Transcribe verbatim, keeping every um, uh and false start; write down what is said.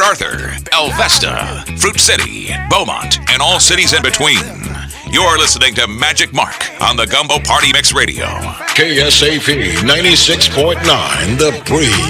Port Arthur, Alvesta, Fruit City, Beaumont, and all cities in between. You're listening to Magic Mark on the Gumbo Party Mix Radio. K S A P ninety-six point nine, The Breeze.